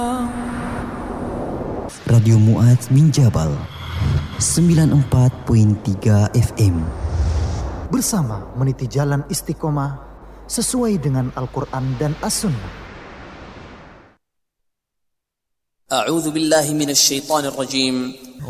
Radio Mu'adz bin Jabal 94.3 FM bersama meniti jalan istiqomah sesuai dengan Al-Quran dan As-Sunnah. A'udzu billahi minasy syaithanir rajim.